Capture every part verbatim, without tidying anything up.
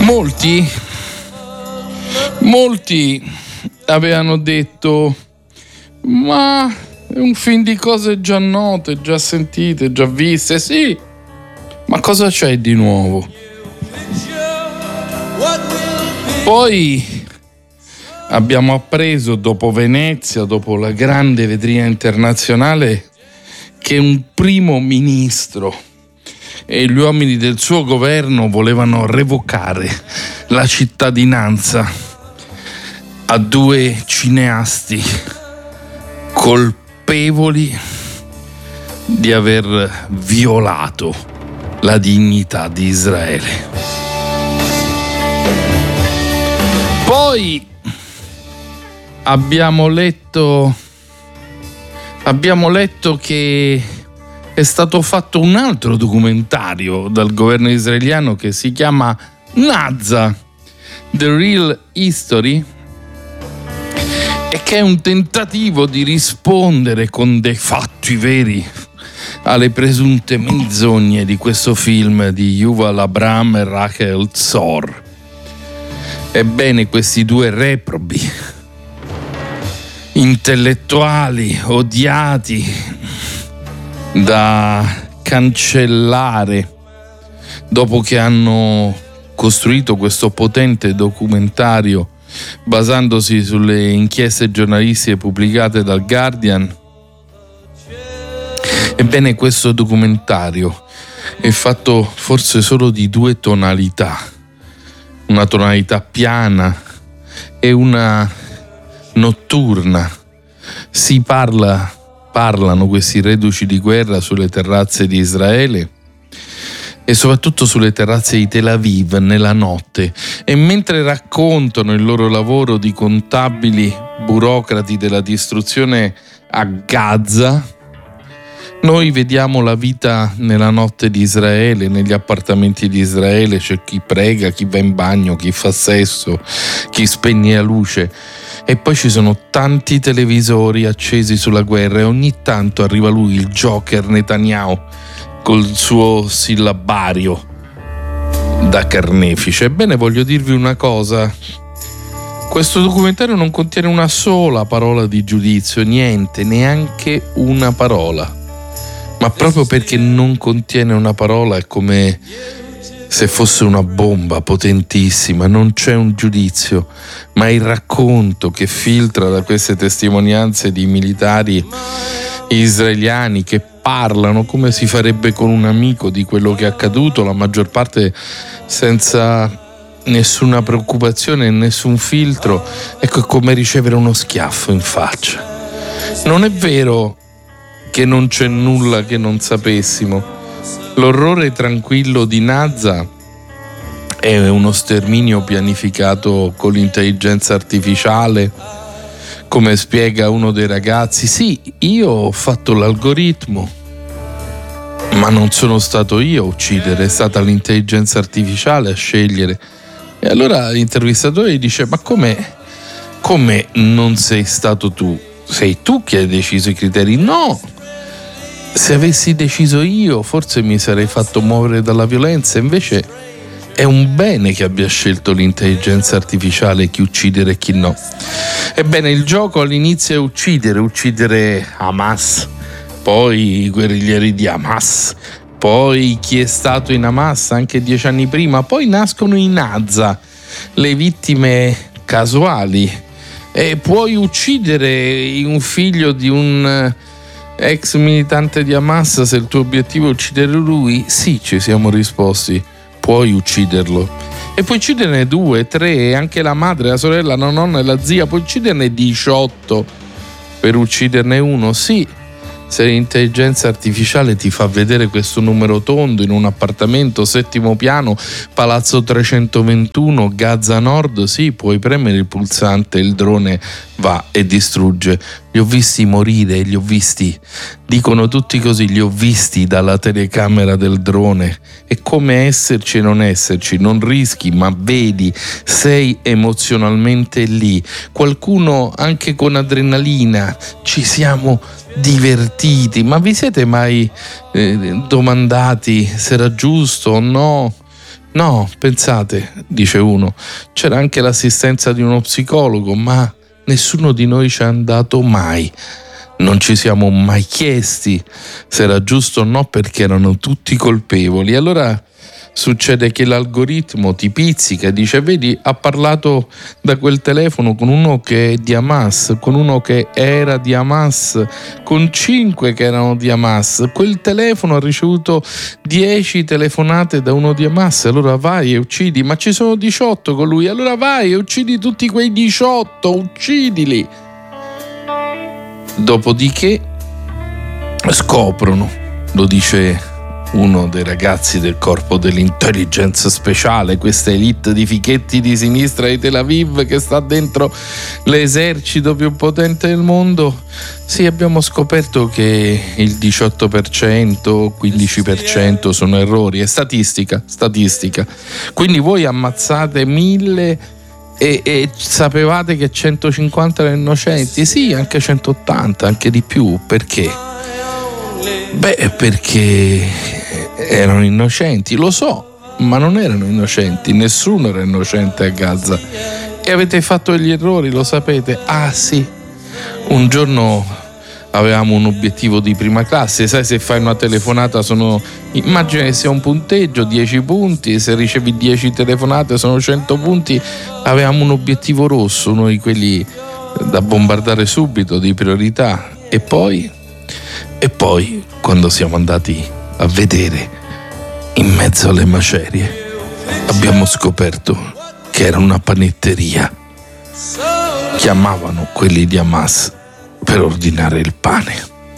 Molti, molti avevano detto: ma è un film di cose già note, già sentite, già viste. Sì, ma cosa c'è di nuovo? Poi abbiamo appreso, dopo Venezia, dopo la grande vetrina internazionale, che un primo ministro e gli uomini del suo governo volevano revocare la cittadinanza a due cineasti colpevoli di aver violato la dignità di Israele. Poi abbiamo letto abbiamo letto che è stato fatto un altro documentario dal governo israeliano che si chiama Nazza, The Real History, e che è un tentativo di rispondere con dei fatti veri alle presunte menzogne di questo film di Yuval Abraham e Rachel Tzor. Ebbene, questi due reprobi, intellettuali, odiati, da cancellare dopo che hanno costruito questo potente documentario basandosi sulle inchieste giornalistiche pubblicate dal Guardian. Ebbene, questo documentario è fatto forse solo di due tonalità, una tonalità piana e una notturna. Si parla Parlano questi reduci di guerra sulle terrazze di Israele e soprattutto sulle terrazze di Tel Aviv nella notte, e mentre raccontano il loro lavoro di contabili burocrati della distruzione a Gaza, noi vediamo la vita nella notte di Israele, negli appartamenti di Israele. C'è chi prega, chi va in bagno, chi fa sesso, chi spegne la luce. E poi ci sono tanti televisori accesi sulla guerra e ogni tanto arriva lui, il Joker Netanyahu, col suo sillabario da carnefice. Ebbene, voglio dirvi una cosa: questo documentario non contiene una sola parola di giudizio, niente, neanche una parola. Ma proprio perché non contiene una parola è come se fosse una bomba potentissima, non c'è un giudizio, ma il racconto che filtra da queste testimonianze di militari israeliani che parlano come si farebbe con un amico di quello che è accaduto, la maggior parte senza nessuna preoccupazione e nessun filtro. Ecco, è come ricevere uno schiaffo in faccia. Non è vero che non c'è nulla che non sapessimo. L'orrore tranquillo di Nazza è uno sterminio pianificato con l'intelligenza artificiale, come spiega uno dei ragazzi. Sì, io ho fatto l'algoritmo, ma non sono stato io a uccidere, è stata l'intelligenza artificiale a scegliere. E allora l'intervistatore gli dice: ma come, come non sei stato tu? Sei tu che hai deciso i criteri? No! Se avessi deciso io, forse mi sarei fatto muovere dalla violenza. Invece è un bene che abbia scelto l'intelligenza artificiale chi uccidere e chi no. Ebbene, il gioco all'inizio è uccidere, uccidere Hamas, poi i guerriglieri di Hamas, poi chi è stato in Hamas anche dieci anni prima, poi nascono i Nazza, le vittime casuali, e puoi uccidere un figlio di un ex militante di Hamas se il tuo obiettivo è uccidere lui? Sì, ci siamo risposti, puoi ucciderlo. E puoi ucciderne due, tre, e anche la madre, la sorella, la nonna e la zia. Puoi ucciderne diciotto per ucciderne uno? Sì, se l'intelligenza artificiale ti fa vedere questo numero tondo in un appartamento settimo piano, palazzo trecentoventuno, Gaza Nord, sì, puoi premere il pulsante e il drone va e distrugge. Li ho visti morire, li ho visti, dicono tutti così, li ho visti dalla telecamera del drone. È come esserci e non esserci, non rischi ma vedi, sei emozionalmente lì. Qualcuno anche con adrenalina, ci siamo divertiti. Ma vi siete mai eh, domandati se era giusto o no No, pensate, dice uno, c'era anche l'assistenza di uno psicologo, ma nessuno di noi ci è andato mai. Non ci siamo mai chiesti se era giusto o no, perché erano tutti colpevoli. Allora succede che l'algoritmo ti pizzica e dice: vedi, ha parlato da quel telefono con uno che è di Hamas, con uno che era di Hamas, con cinque che erano di Hamas. Quel telefono ha ricevuto dieci telefonate da uno di Hamas. Allora vai e uccidi. Ma ci sono diciotto con lui. Allora vai e uccidi tutti quei diciotto, uccidili. Dopodiché scoprono, lo dice uno dei ragazzi del corpo dell'intelligence speciale, questa elite di fichetti di sinistra di Tel Aviv che sta dentro l'esercito più potente del mondo. Sì, abbiamo scoperto che il diciotto per cento, quindici per cento sono errori, è statistica, statistica. Quindi voi ammazzate mille E, e sapevate che centocinquanta erano innocenti? Sì, anche centottanta, anche di più. Perché? Beh, perché erano innocenti, lo so, ma non erano innocenti, nessuno era innocente a Gaza. E avete fatto degli errori, lo sapete? Ah sì, un giorno avevamo un obiettivo di prima classe, sai, se fai una telefonata sono, immagina che sia un punteggio, dieci punti, se ricevi dieci telefonate sono cento punti. Avevamo un obiettivo rosso, noi quelli da bombardare subito, di priorità. E poi e poi quando siamo andati a vedere in mezzo alle macerie abbiamo scoperto che era una panetteria. Chiamavano quelli di Hamas per ordinare il pane.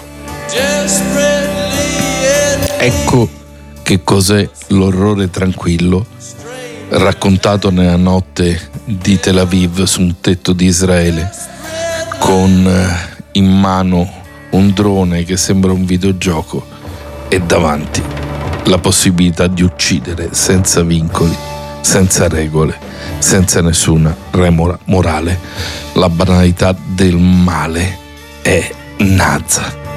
Ecco che cos'è l'orrore tranquillo raccontato nella notte di Tel Aviv su un tetto di Israele, con in mano un drone che sembra un videogioco e davanti la possibilità di uccidere senza vincoli, senza regole, senza nessuna remora morale. La banalità del male è nazza.